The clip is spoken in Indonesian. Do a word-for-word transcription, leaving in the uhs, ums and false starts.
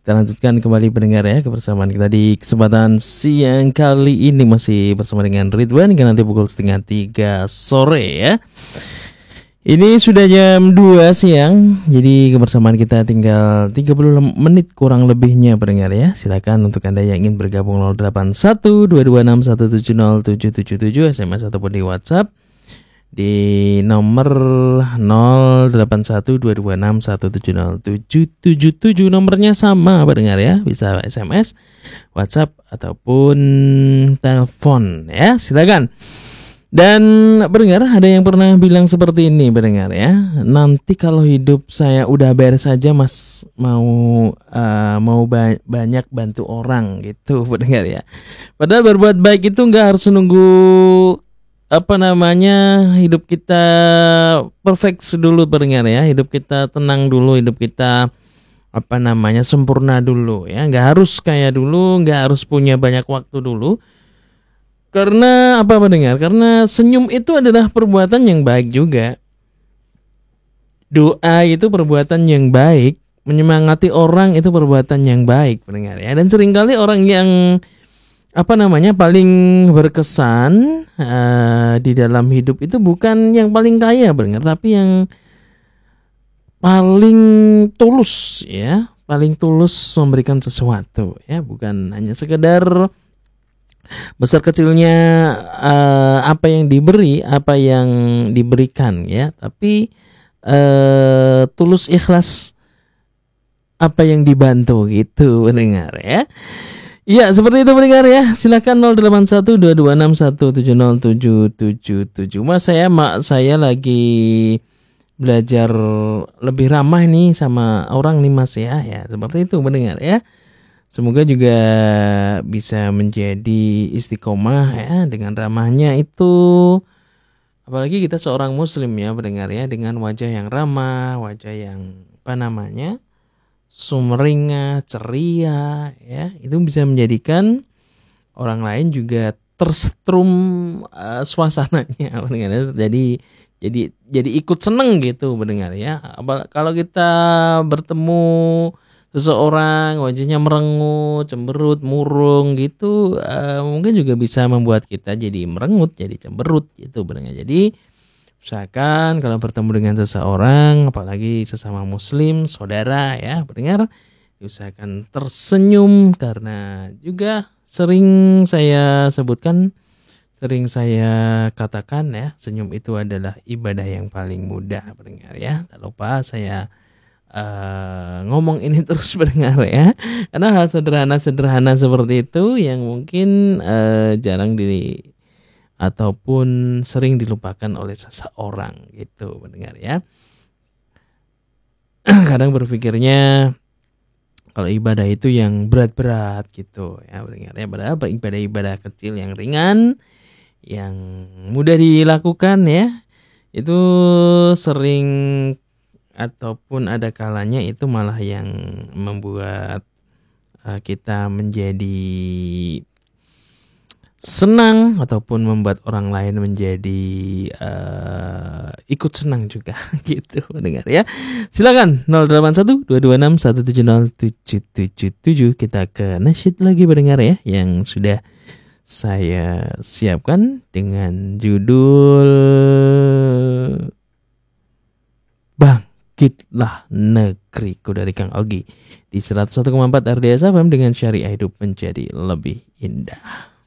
Kita lanjutkan kembali pendengar ya kebersamaan kita di kesempatan siang kali ini masih bersama dengan Ridwan hingga nanti pukul setengah tiga sore ya. Ini sudah jam dua siang, jadi kebersamaan kita tinggal tiga puluh menit kurang lebihnya pendengar ya. Silakan untuk Anda yang ingin bergabung nol delapan satu dua dua enam satu tujuh nol tujuh tujuh tujuh S M S ataupun di WhatsApp di nomor nol delapan satu dua dua enam satu tujuh nol tujuh tujuh tujuh. Nomornya sama pendengar ya, bisa S M S, WhatsApp ataupun telepon ya, silakan. Dan pendengar, ada yang pernah bilang seperti ini pendengar ya, nanti kalau hidup saya udah beres saja mas mau uh, mau ba- banyak bantu orang gitu pendengar ya. Padahal berbuat baik itu nggak harus nunggu apa namanya hidup kita perfect dulu pendengar ya, hidup kita tenang dulu, hidup kita apa namanya sempurna dulu ya, nggak harus kaya dulu, nggak harus punya banyak waktu dulu. Karena apa pendengar? Karena senyum itu adalah perbuatan yang baik juga. Doa itu perbuatan yang baik, menyemangati orang itu perbuatan yang baik pendengar ya. Dan seringkali orang yang apa namanya paling berkesan uh, di dalam hidup itu bukan yang paling kaya pendengar, tapi yang paling tulus ya, paling tulus memberikan sesuatu ya, bukan hanya sekedar besar kecilnya uh, apa yang diberi, apa yang diberikan ya, tapi uh, tulus ikhlas apa yang dibantu gitu pendengar ya. Iya seperti itu pendengar ya. Silakan nol delapan satu dua dua enam satu tujuh nol tujuh tujuh tujuh. Mas saya mak saya lagi belajar lebih ramah nih sama orang nih Mas ya. Ya seperti itu pendengar ya. Semoga juga bisa menjadi istiqomah ya dengan ramahnya itu. Apalagi kita seorang muslim ya pendengar ya, dengan wajah yang ramah, wajah yang apa namanya sumringah, ceria ya. Itu bisa menjadikan orang lain juga tersetrum uh, suasananya pendengar ya. Jadi jadi jadi ikut seneng gitu pendengar ya. Kalau kita bertemu seseorang wajahnya merengut, cemberut, murung gitu, uh, mungkin juga bisa membuat kita jadi merengut, jadi cemberut gitu pendengar. Jadi usahakan kalau bertemu dengan seseorang, apalagi sesama muslim, saudara ya pendengar, usahakan tersenyum karena juga sering saya sebutkan, sering saya katakan ya, senyum itu adalah ibadah yang paling mudah pendengar ya. Tak lupa saya Uh, ngomong ini terus pendengar ya, karena hal sederhana-sederhana seperti itu yang mungkin uh, jarang di ataupun sering dilupakan oleh seseorang gitu pendengar ya. Kadang berpikirnya kalau ibadah itu yang berat-berat gitu ya pendengar ya, padahal ibadah-ibadah kecil yang ringan yang mudah dilakukan ya, itu sering ataupun ada kalanya itu malah yang membuat uh, kita menjadi senang ataupun membuat orang lain menjadi uh, ikut senang juga gitu pendengar ya. Silakan nol delapan satu dua dua enam satu tujuh nol tujuh tujuh tujuh. Kita ke nasyid lagi pendengar ya, yang sudah saya siapkan dengan judul Bang Kitlah Negeriku dari Kang Ogi di seratus satu koma empat R D S F M dengan syariah hidup menjadi lebih indah.